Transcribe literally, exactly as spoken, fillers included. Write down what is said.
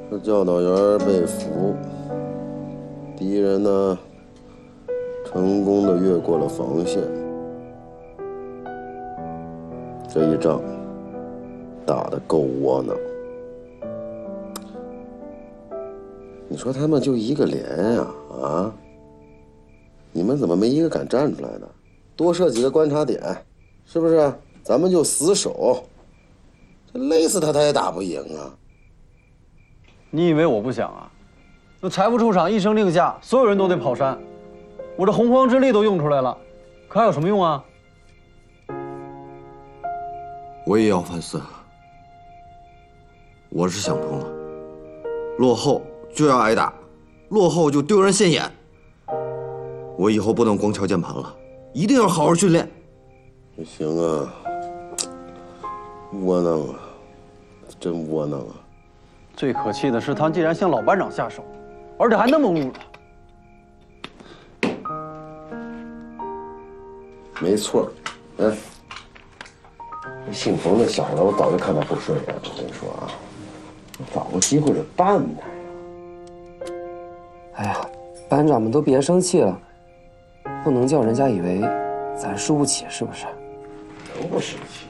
这教导员被俘，敌人呢成功的越过了防线。这一仗打得够窝囊。你说他们就一个连呀，啊？你们怎么没一个敢站出来的？多设几个观察点，是不是？咱们就死守，这累死他他也打不赢啊！ 你以为我不想啊？那财不出场，一声令下，所有人都得跑山。我这洪荒之力都用出来了，可还有什么用啊？ 我也要反思。我是想通了，落后就要挨打，落后就丢人现眼。我以后不能光敲键盘了，一定要好好训练。 不行啊，窝囊啊，真窝囊啊！ 最可气的是，他竟然向老班长下手，而且还那么侮辱。 没错，哎，这姓冯的小子，我早就看他不顺眼。我跟你说啊，找个机会就办他呀！ 哎呀，班长们都别生气了，不能叫人家以为咱输不起，是不是？ 能不生气？